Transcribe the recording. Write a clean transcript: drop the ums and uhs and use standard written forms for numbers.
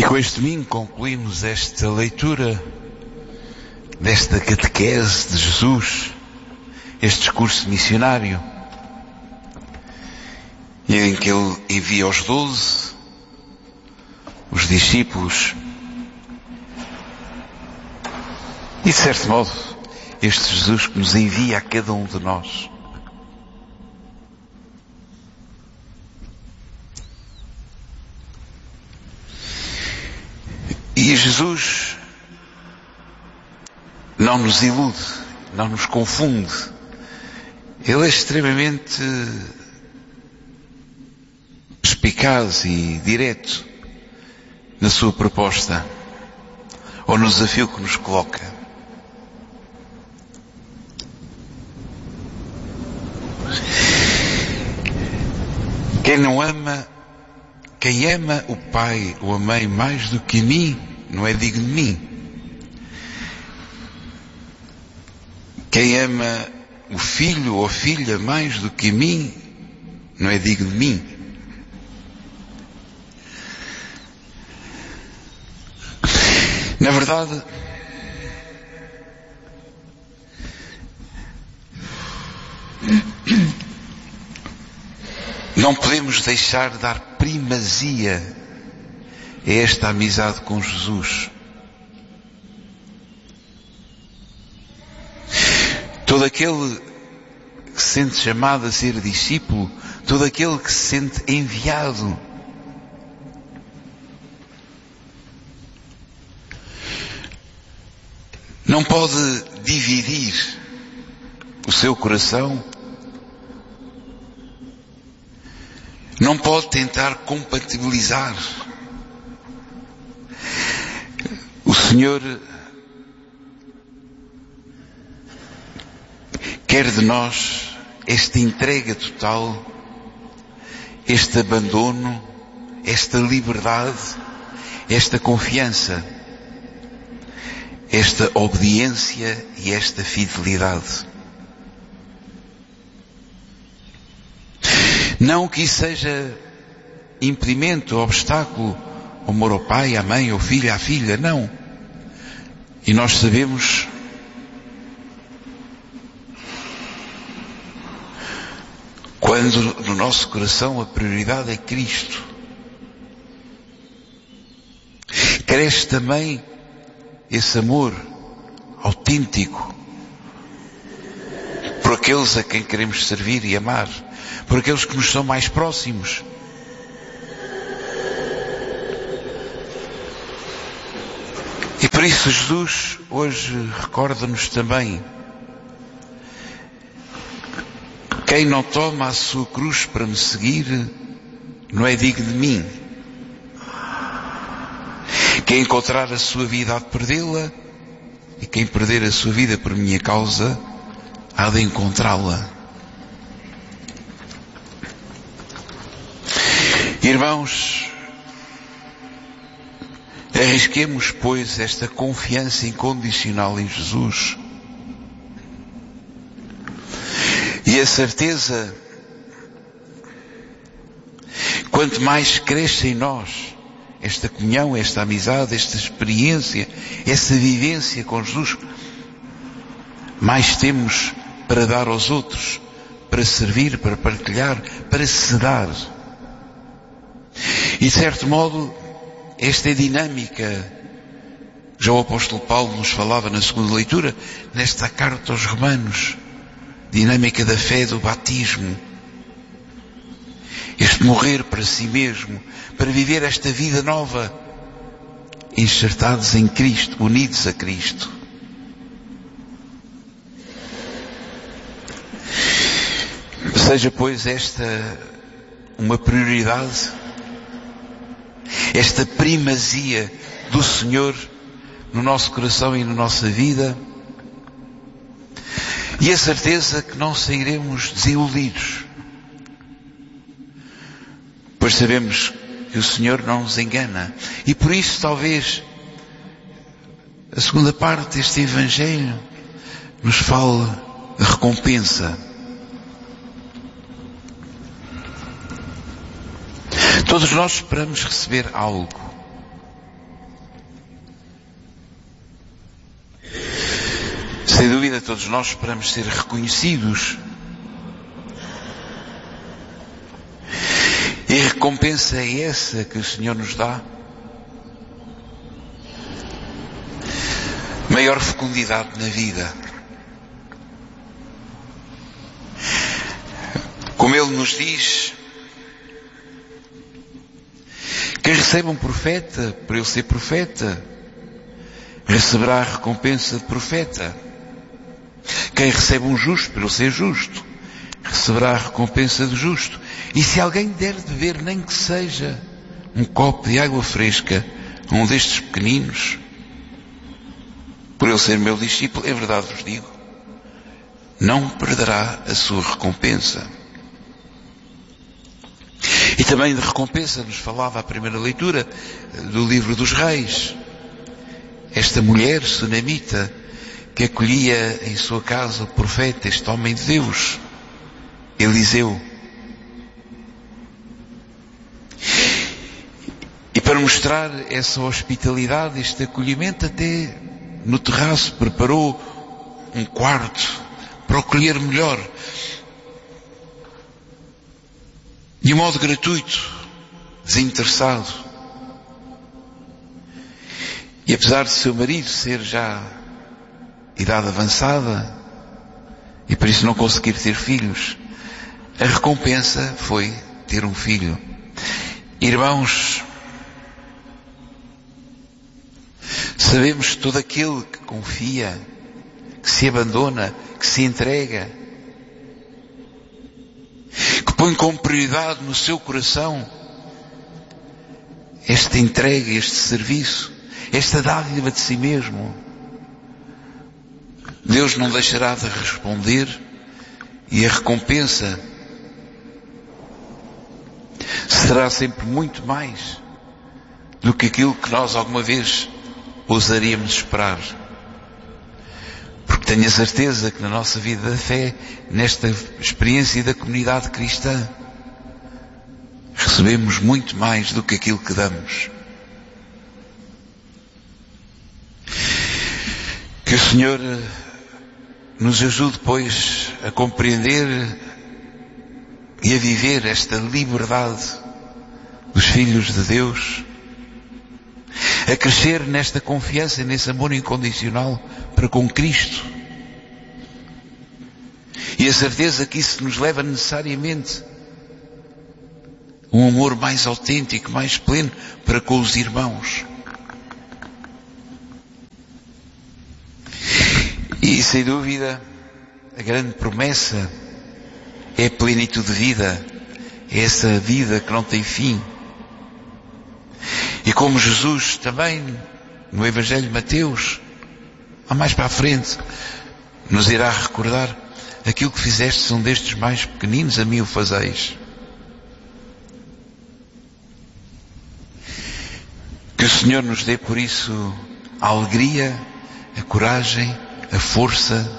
Com este domingo concluímos esta leitura desta catequese de Jesus, este discurso missionário, em que ele envia os 12, os discípulos, e de certo modo, este Jesus que nos envia a cada um de nós. E Jesus não nos ilude, não nos confunde. Ele é extremamente perspicaz e direto na sua proposta, ou no desafio que nos coloca. Quem ama o pai ou a mãe mais do que a mim, não é digno de mim. Quem ama o filho ou a filha mais do que a mim, não é digno de mim. Na verdade, não podemos deixar de dar primazia a esta amizade com Jesus. Todo aquele que se sente chamado a ser discípulo, todo aquele que se sente enviado, não pode dividir o seu coração, não pode tentar compatibilizar. O Senhor quer de nós esta entrega total, este abandono, esta liberdade, esta confiança, esta obediência e esta fidelidade. Não que isso seja impedimento, obstáculo ao amor ao pai, à mãe, ao filho, à filha, não. E nós sabemos quando no nosso coração a prioridade é Cristo, cresce também esse amor autêntico por aqueles a quem queremos servir e amar, por aqueles que nos são mais próximos. E por isso Jesus hoje recorda-nos também: quem não toma a sua cruz para me seguir, não é digno de mim. Quem encontrar a sua vida há de perdê-la, e quem perder a sua vida por minha causa, há de encontrá-la. Irmãos, arrisquemos, pois, esta confiança incondicional em Jesus e a certeza, quanto mais cresce em nós esta comunhão, esta amizade, esta experiência, essa vivência com Jesus, mais temos para dar aos outros, para servir, para partilhar, para se dar. E de certo modo, esta é dinâmica. Já o apóstolo Paulo nos falava na segunda leitura, nesta carta aos Romanos, dinâmica da fé, do batismo. Este morrer para si mesmo, para viver esta vida nova, enxertados em Cristo, unidos a Cristo. Seja, pois, esta uma prioridade, esta primazia do Senhor no nosso coração e na nossa vida, e a certeza que não sairemos desiludidos, pois sabemos que o Senhor não nos engana. E por isso talvez a segunda parte deste Evangelho nos fala de recompensa. Todos nós esperamos receber algo. Sem dúvida, todos nós esperamos ser reconhecidos. E a recompensa é essa que o Senhor nos dá. Maior fecundidade na vida. Como Ele nos diz, quem recebe um profeta, por ele ser profeta, receberá a recompensa de profeta. Quem recebe um justo, por ele ser justo, receberá a recompensa de justo. E se alguém der de beber, nem que seja um copo de água fresca a um destes pequeninos, por ele ser meu discípulo, é verdade vos digo, não perderá a sua recompensa. E também de recompensa nos falava a primeira leitura do livro dos Reis. Esta mulher sunamita que acolhia em sua casa o profeta, este homem de Deus, Eliseu. E para mostrar essa hospitalidade, este acolhimento, até no terraço preparou um quarto para o acolher melhor. De um modo gratuito, desinteressado. E apesar de seu marido ser já idade avançada e por isso não conseguir ter filhos, a recompensa foi ter um filho. Irmãos, sabemos que todo aquele que confia, que se abandona, que se entrega, que põe como prioridade no seu coração esta entrega, este serviço, esta dádiva de si mesmo, Deus não deixará de responder e a recompensa será sempre muito mais do que aquilo que nós alguma vez ousaríamos esperar. Porque tenho a certeza que na nossa vida da fé, nesta experiência da comunidade cristã, recebemos muito mais do que aquilo que damos. Que o Senhor nos ajude, pois, a compreender e a viver esta liberdade dos filhos de Deus, a crescer nesta confiança e nesse amor incondicional para com Cristo. E a certeza que isso nos leva necessariamente a um amor mais autêntico, mais pleno para com os irmãos. E, sem dúvida, a grande promessa é a plenitude de vida, é essa vida que não tem fim. E como Jesus também, no Evangelho de Mateus, lá mais para a frente, nos irá recordar: aquilo que fizestes um destes mais pequeninos, a mim o fazeis. Que o Senhor nos dê, por isso, a alegria, a coragem, a força